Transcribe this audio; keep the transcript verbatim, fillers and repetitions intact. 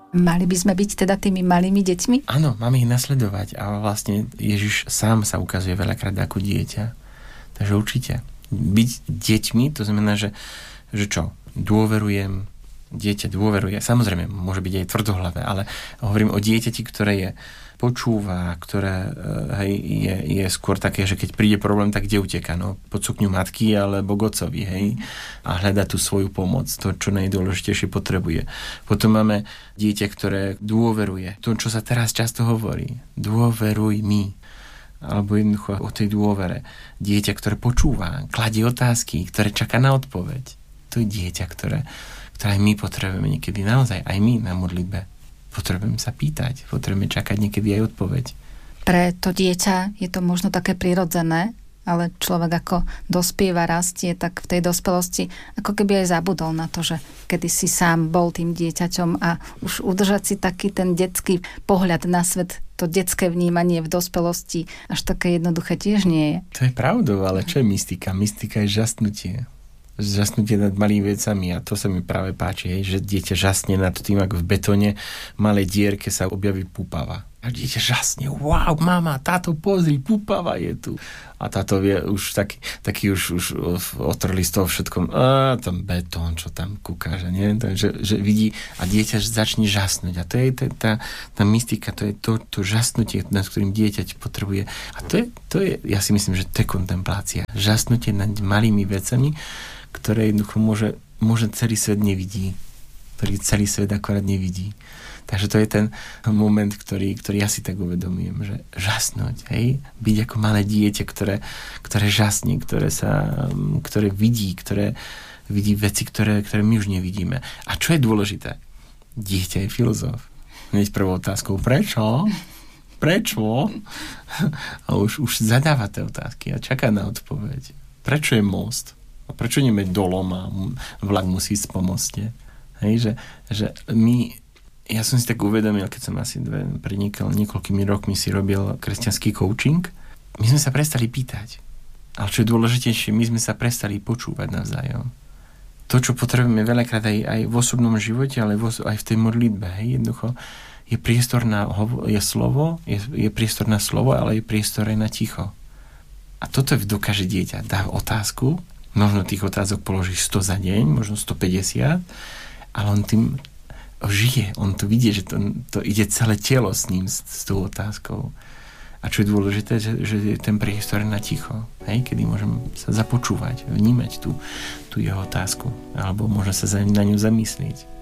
Mali by sme byť teda tými malými deťmi? Áno, máme ich nasledovať a vlastne Ježiš sám sa ukazuje veľakrát ako dieťa. Takže určite. Byť deťmi, to znamená, že, že čo? Dôverujem, dieťa dôveruje. Samozrejme, môže byť aj tvrdohlavé, ale hovorím o dieťati, ktoré je počúva, ktoré hej, je, je skôr také, že keď príde problém, tak kde uteká? No, pod sukňu matky alebo k otcovi, hej? A hľada tú svoju pomoc, to, čo najdôležitejšie potrebuje. Potom máme dieťa, ktoré dôveruje. To, čo sa teraz často hovorí. Dôveruj mi. Alebo jednoducho o tej dôvere. Dieťa, ktoré počúva, kladie otázky, ktoré čaká na odpoveď. To je dieťa, ktoré, ktoré aj my potrebujeme niekedy naozaj, aj my na modlitbe. Potrebujem sa pýtať, potrebujeme čakať niekedy aj odpoveď. Pre to dieťa je to možno také prirodzené, ale človek ako dospieva, rastie, tak v tej dospelosti ako keby aj zabudol na to, že kedy si sám bol tým dieťaťom a už udržať si taký ten detský pohľad na svet, to detské vnímanie v dospelosti až také jednoduché tiež nie je. To je pravdou, ale čo je mystika? Mystika je žasnutie. Žasnutie nad malými vecami a to sa mi práve páči, hej, že dieťa žasne nad tým, ako v betóne malej dierke sa objaví púpava. A dieťa žasne, wow, mama, táto pozri, púpava je tu. A táto vie už taký, taký už, už otrli z toho všetkom, a tam betón, čo tam kúka, že nie? Takže že vidí a dieťa začne žasnúť. A to je tá, tá, tá mystika, to je to, to žasnutie, nad ktorým dieťa potrebuje. A to je, to je, ja si myslím, že to je kontemplácia. Žasnutie nad malými vecami, ktoré jednoducho môže, môže celý svet nevidí. Ktorý celý svet akorát nevidí. Takže to je ten moment, ktorý, ktorý ja si tak uvedomujem, že žasnúť, hej? Byť ako malé dieťa, ktoré, ktoré žasne, ktoré sa, ktoré vidí, ktoré vidí veci, ktoré, ktoré my už nevidíme. A čo je dôležité? Dieťa je filozof. Hneď prvou otázkou, prečo? Prečo? A už, už zadáva tie otázky a čaká na odpoveď. Prečo je most? A prečo nie dolom a vlak musí ísť po moste? Hej, že, že my, ja som si tak uvedomil, keď som asi dve, pred niekoľkými rokmi si robil kresťanský coaching, my sme sa prestali pýtať. Ale čo je dôležitejšie, my sme sa prestali počúvať navzájom. To, čo potrebujeme veľakrát aj, aj v osobnom živote, ale aj v tej modlitbe, hej, jednoducho je priestor na je slovo, je, je priestor na slovo, ale je priestor aj na ticho. A toto dokáže dieťa. Dá otázku, možno tých otázok položí sto za deň, možno stopäťdesiat, ale on tým žije, on to vidí, že to, to ide celé telo s ním, s, s tou otázkou. A čo je dôležité, že, že je ten priestor na ticho, hej, kedy môžem sa započúvať, vnímať tú, tú jeho otázku, alebo môžem sa na ňu zamyslieť.